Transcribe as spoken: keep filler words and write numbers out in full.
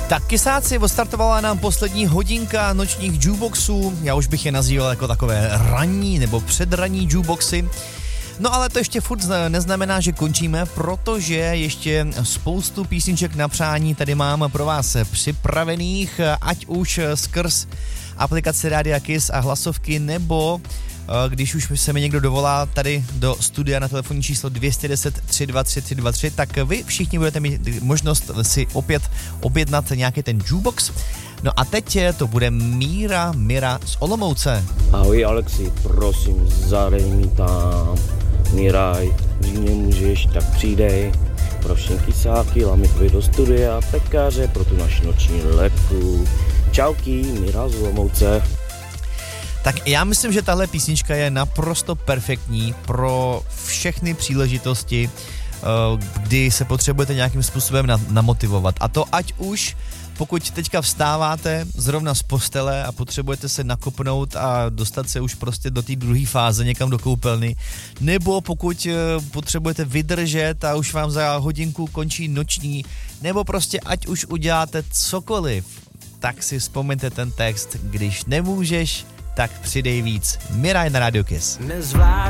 Tak kysáci, odstartovala nám poslední hodinka nočních jukeboxů, já už bych je nazýval jako takové ranní nebo předranní jukeboxy. No ale to ještě furt neznamená, že končíme, protože ještě spoustu písniček na přání tady mám pro vás připravených, ať už skrz aplikaci Rádia Kiss a hlasovky, nebo když už se mi někdo dovolá tady do studia na telefonní číslo dvě deset tři dva tři tři dva tři, tak vy všichni budete mít možnost si opět objednat nějaký ten jukebox. No a teď to bude Míra Mira z Olomouce. Ahoj Alexi, prosím, zadej mi tam Miraj, když nemůžeš, tak přijdej. Pro všechny kysáky, lamitvoji do studia, pekáře pro tu naši noční lepku. Čauky, Míra z Olomouce. Tak já myslím, že tahle písnička je naprosto perfektní pro všechny příležitosti, kdy se potřebujete nějakým způsobem namotivovat. A to ať už pokud teďka vstáváte zrovna z postele a potřebujete se nakopnout a dostat se už prostě do té druhé fáze někam do koupelny, nebo pokud potřebujete vydržet a už vám za hodinku končí noční, nebo prostě ať už uděláte cokoliv, tak si vzpomeňte ten text, když nemůžeš, tak přidej víc. Miraj na Radio Kiss.